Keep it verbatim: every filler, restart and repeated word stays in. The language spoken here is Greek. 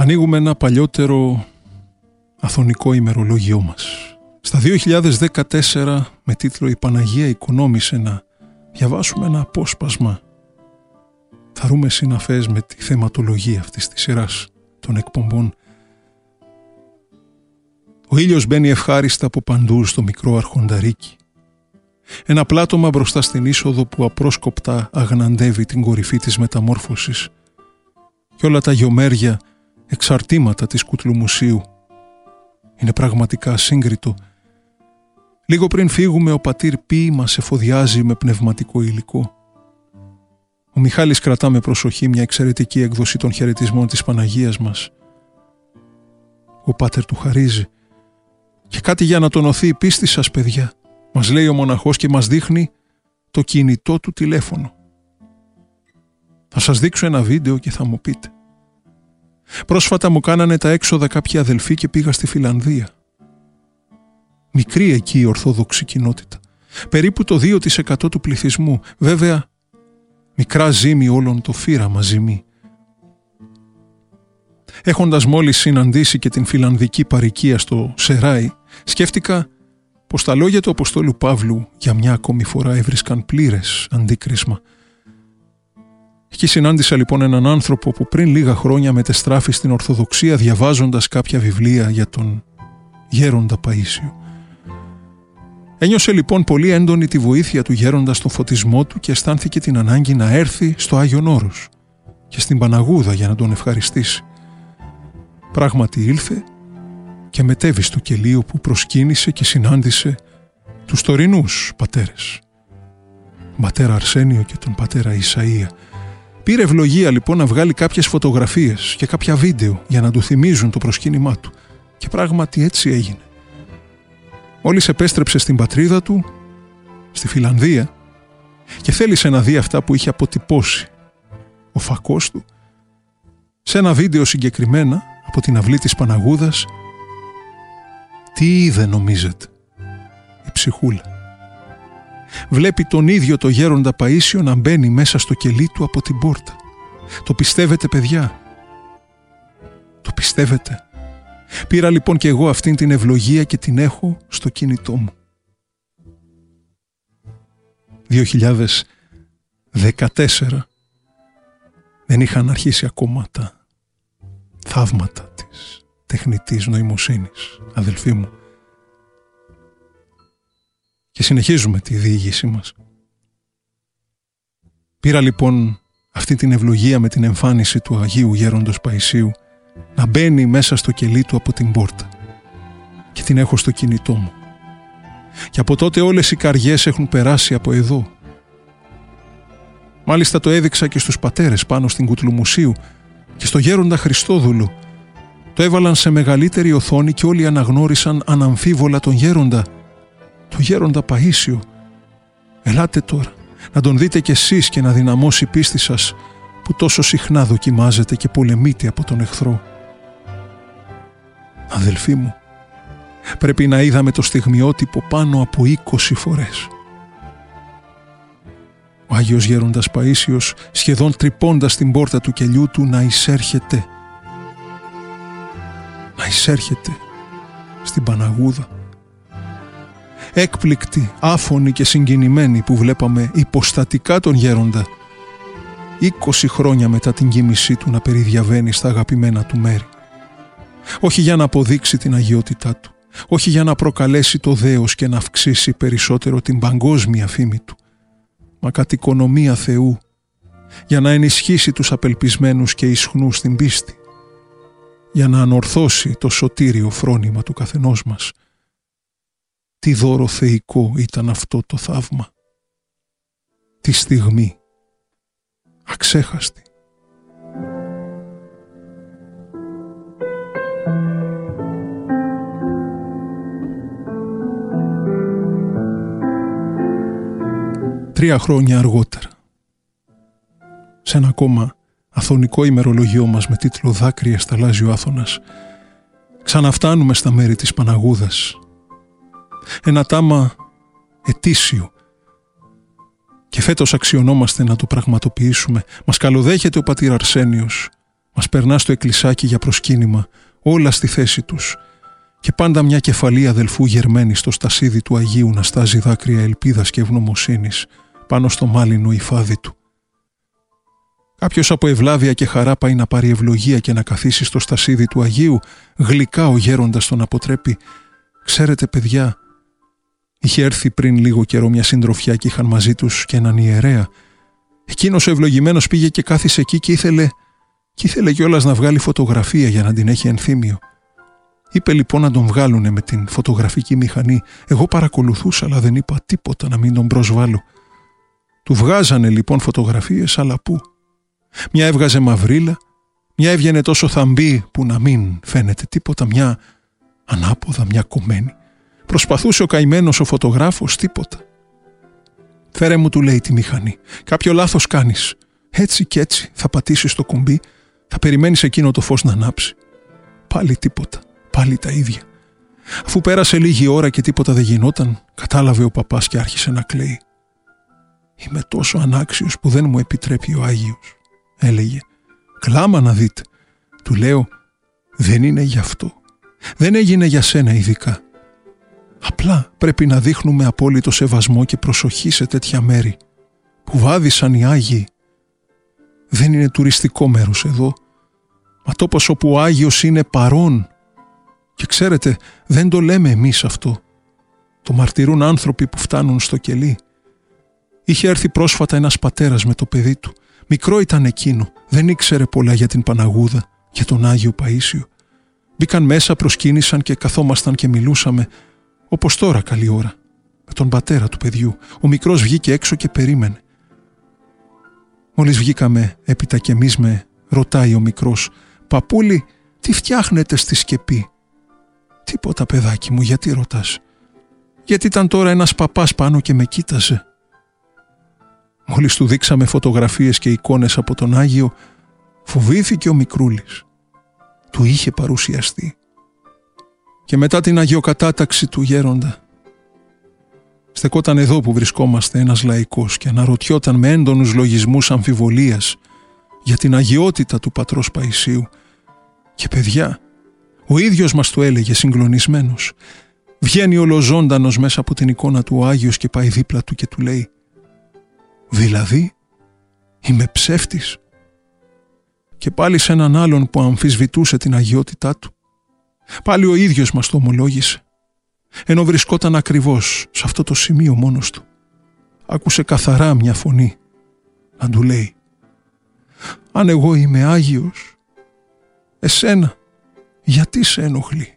Ανοίγουμε ένα παλιότερο αθωνικό ημερολόγιό μας. Στα δύο χιλιάδες δεκατέσσερα, με τίτλο «Η Παναγία οικονόμησε», να διαβάσουμε ένα απόσπασμα. Θα ρούμε συναφές με τη θεματολογία αυτής της σειράς των εκπομπών. Ο ήλιος μπαίνει ευχάριστα από παντού στο μικρό αρχονταρίκι. Ένα πλάτωμα μπροστά στην είσοδο που απρόσκοπτα αγναντεύει την κορυφή της μεταμόρφωσης και όλα τα γιομέρια εξαρτήματα της κουτλουμουσίου. Είναι πραγματικά ασύγκριτο. Λίγο πριν φύγουμε, ο πατήρ Πι μας εφοδιάζει με πνευματικό υλικό. Ο Μιχάλης κρατά με προσοχή μια εξαιρετική έκδοση των χαιρετισμών της Παναγίας μας. Ο πάτερ του χαρίζει. Και κάτι για να τονωθεί η πίστη σας, παιδιά, μας λέει ο μοναχός και μας δείχνει το κινητό του τηλέφωνο. Θα σας δείξω ένα βίντεο και θα μου πείτε. Πρόσφατα μου κάνανε τα έξοδα κάποιοι αδελφοί και πήγα στη Φιλανδία. Μικρή εκεί η ορθόδοξη κοινότητα. Περίπου το δύο τοις εκατό του πληθυσμού. Βέβαια, μικρά ζύμη όλων το φύραμα ζυμί. Έχοντας μόλις συναντήσει και την φιλανδική παροικία στο Σεράι, σκέφτηκα πως τα λόγια του Αποστόλου Παύλου για μια ακόμη φορά έβρισκαν πλήρες αντίκρισμα. Εκεί συνάντησα λοιπόν έναν άνθρωπο που πριν λίγα χρόνια μετεστράφη στην Ορθοδοξία διαβάζοντας κάποια βιβλία για τον Γέροντα Παΐσιο. Ένιωσε λοιπόν πολύ έντονη τη βοήθεια του Γέροντα στον φωτισμό του και αισθάνθηκε την ανάγκη να έρθει στο Άγιον Όρος και στην Παναγούδα για να τον ευχαριστήσει. Πράγματι ήλθε και μετέβη στο κελί που προσκύνησε και συνάντησε τους τωρινούς πατέρες, τον πατέρα Αρσένιο και τον πατέρα Ισαΐα. Πήρε ευλογία λοιπόν να βγάλει κάποιες φωτογραφίες και κάποια βίντεο για να του θυμίζουν το προσκύνημά του. Και πράγματι έτσι έγινε. Μόλις επέστρεψε στην πατρίδα του, στη Φιλανδία, και θέλησε να δει αυτά που είχε αποτυπώσει ο φακός του, σε ένα βίντεο συγκεκριμένα από την αυλή της Παναγούδας, τι είδε νομίζετε? Η ψυχούλα. Βλέπει τον ίδιο το Γέροντα Παΐσιο να μπαίνει μέσα στο κελί του από την πόρτα. Το πιστεύετε, παιδιά? Το πιστεύετε? Πήρα λοιπόν και εγώ αυτήν την ευλογία και την έχω στο κινητό μου. δύο χιλιάδες δεκατέσσερα δεν είχαν αρχίσει ακόμα τα θαύματα της τεχνητής νοημοσύνης, αδελφοί μου. Και συνεχίζουμε τη διήγησή μας. Πήρα λοιπόν αυτή την ευλογία με την εμφάνιση του Αγίου Γέροντος Παϊσίου να μπαίνει μέσα στο κελί του από την πόρτα και την έχω στο κινητό μου. Και από τότε όλες οι καριές έχουν περάσει από εδώ. Μάλιστα το έδειξα και στους πατέρες πάνω στην Κουτλουμουσίου και στο Γέροντα Χριστόδουλο. Το έβαλαν σε μεγαλύτερη οθόνη και όλοι αναγνώρισαν αναμφίβολα τον Γέροντα, τον Γέροντα Παΐσιο. Ελάτε τώρα να τον δείτε κι εσείς και να δυναμώσει η πίστη σας που τόσο συχνά δοκιμάζετε και πολεμείτε από τον εχθρό. Αδελφοί μου, πρέπει να είδαμε το στιγμιότυπο πάνω από είκοσι φορές. Ο Άγιος Γέροντας Παΐσιος σχεδόν τρυπώντας την πόρτα του κελιού του να εισέρχεται, να εισέρχεται στην Παναγούδα. Έκπληκτοι, άφωνοι και συγκινημένοι που βλέπαμε υποστατικά τον Γέροντα είκοσι χρόνια μετά την κοίμησή του να περιδιαβαίνει στα αγαπημένα του μέρη. Όχι για να αποδείξει την αγιότητά του, όχι για να προκαλέσει το δέος και να αυξήσει περισσότερο την παγκόσμια φήμη του, μα κατ' οικονομία Θεού, για να ενισχύσει τους απελπισμένους και ισχνούς στην πίστη, για να ανορθώσει το σωτήριο φρόνημα του καθενός μας. Τι δώρο θεϊκό ήταν αυτό το θαύμα. Τι στιγμή αξέχαστη. Τρία χρόνια αργότερα, σε ένα ακόμα αθωνικό ημερολογιό μας με τίτλο «Δάκρυα σταλάζει ο Άθωνας», ξαναφτάνουμε στα μέρη της Παναγούδας. Ένα τάμα ετήσιο. Και φέτος αξιωνόμαστε να το πραγματοποιήσουμε. Μας καλοδέχεται ο πατήρ Αρσένιος. Μας περνά στο εκκλησάκι για προσκύνημα, όλα στη θέση τους, και πάντα μια κεφαλή αδελφού γερμένη στο στασίδι του Αγίου να στάζει δάκρυα ελπίδας και ευγνωμοσύνης πάνω στο μάλινο υφάδι του. Κάποιος από ευλάβεια και χαρά πάει να πάρει ευλογία και να καθίσει στο στασίδι του Αγίου, γλυκά ο γέροντας τον αποτρέπει. «Ξέρετε, παιδιά, είχε έρθει πριν λίγο καιρό μια συντροφιά και είχαν μαζί τους και έναν ιερέα. Εκείνος ο ευλογημένος πήγε και κάθισε εκεί και ήθελε, και ήθελε κιόλας να βγάλει φωτογραφία για να την έχει ενθύμιο. Είπε λοιπόν να τον βγάλουνε με την φωτογραφική μηχανή. Εγώ παρακολουθούσα, αλλά δεν είπα τίποτα να μην τον προσβάλλω. Του βγάζανε λοιπόν φωτογραφίες, αλλά πού? Μια έβγαζε μαυρίλα, μια έβγαινε τόσο θαμπή που να μην φαίνεται τίποτα, μια ανάποδα, μια κομμένη. Προσπαθούσε ο καημένος ο φωτογράφος, τίποτα. «Φέρε μου», του λέει, «τη μηχανή. Κάποιο λάθος κάνεις. Έτσι και έτσι θα πατήσεις το κουμπί, θα περιμένεις εκείνο το φως να ανάψει». Πάλι τίποτα, πάλι τα ίδια. Αφού πέρασε λίγη ώρα και τίποτα δεν γινόταν, κατάλαβε ο παπάς και άρχισε να κλαίει. «Είμαι τόσο ανάξιος που δεν μου επιτρέπει ο Άγιος», έλεγε. «Κλάμα να δείτε». Του λέω, «Δεν είναι γι' αυτό. Δεν έγινε για σένα ειδικά. Απλά πρέπει να δείχνουμε απόλυτο σεβασμό και προσοχή σε τέτοια μέρη που βάδισαν οι Άγιοι. Δεν είναι τουριστικό μέρος εδώ, μα τόπος όπου ο Άγιος είναι παρόν. Και ξέρετε, δεν το λέμε εμείς αυτό. Το μαρτυρούν άνθρωποι που φτάνουν στο κελί. Είχε έρθει πρόσφατα ένας πατέρας με το παιδί του. Μικρό ήταν εκείνο, δεν ήξερε πολλά για την Παναγούδα, για τον Άγιο Παΐσιο. Μπήκαν μέσα, προσκύνησαν και καθόμασταν και μιλούσαμε, όπως τώρα καλή ώρα, με τον πατέρα του παιδιού. Ο μικρός βγήκε έξω και περίμενε. Μόλις βγήκαμε έπειτα κι εμείς, με ρωτάει ο μικρός, «Παππούλη, τι φτιάχνετε στη σκεπή?» «Τίποτα, παιδάκι μου, γιατί ρωτάς?» «Γιατί ήταν τώρα ένας παπάς πάνω και με κοίταζε». Μόλις του δείξαμε φωτογραφίες και εικόνες από τον Άγιο, φοβήθηκε ο μικρούλης. Του είχε παρουσιαστεί. Και μετά την αγιοκατάταξη του γέροντα, στεκόταν εδώ που βρισκόμαστε ένας λαϊκός και αναρωτιόταν με έντονους λογισμούς αμφιβολίας για την αγιότητα του πατρός Παϊσίου. Και παιδιά, ο ίδιος μας το έλεγε συγκλονισμένος. Βγαίνει ολοζώντανος μέσα από την εικόνα του ο Άγιος και πάει δίπλα του και του λέει, «Δηλαδή, είμαι ψεύτης?» Και πάλι σε έναν άλλον που αμφισβητούσε την αγιότητά του. Πάλι ο ίδιος μας το ομολόγησε, ενώ βρισκόταν ακριβώς σε αυτό το σημείο μόνος του. Άκουσε καθαρά μια φωνή να του λέει, «Αν εγώ είμαι Άγιος, εσένα γιατί σε ενοχλεί?»